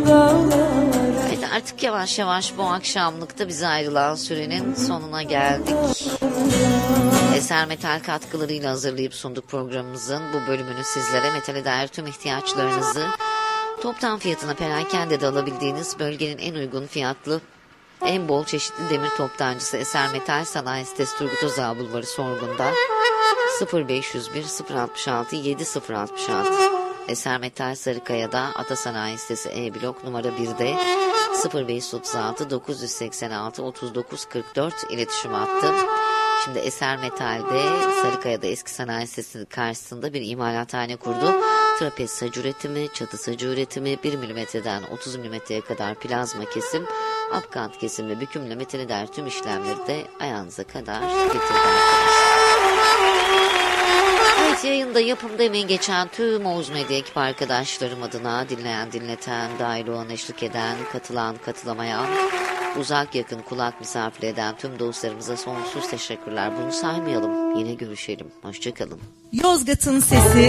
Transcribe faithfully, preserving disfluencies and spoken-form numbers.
Evet, artık yavaş yavaş bu akşamlıkta bize ayrılan sürenin sonuna geldik. Eser Metal katkılarıyla hazırlayıp sunduk programımızın bu bölümünü sizlere. Metale dair tüm ihtiyaçlarınızı toptan fiyatına perakendede alabildiğiniz bölgenin en uygun fiyatlı, en bol çeşitli demir toptancısı Eser Metal Sanayi Sitesi Turgut Özal Bulvarı Sorgun'da sıfır beş yüz bir sıfır altmış altı yedi sıfır altmış altı. Eser Metal Sarıkaya'da Ata Sanayi Sitesi E blok numara birde sıfır beş otuz altı dokuz yüz seksen altı otuz dokuz kırk dört iletişim hattı. Şimdi Eser Metal'de Sarıkaya'da eski sanayi sitesi karşısında bir imalathane kurdu. Trapez sacı üretimi, çatı sacı üretimi, bir milimetreden otuz milimetreye kadar plazma kesim, apkant kesim ve bükümle metale dair tüm işlemleri de ayağınıza kadar getirdi. Evet, yayında yapımda emeği geçen tüm Oğuz Medya ekip arkadaşlarım adına dinleyen, dinleten, dahil olan, eşlik eden, katılan, katılamayan, uzak yakın kulak misafir eden tüm dostlarımıza sonsuz teşekkürler. Bunu saymayalım. Yine görüşelim. Hoşçakalın. Yozgat'ın sesi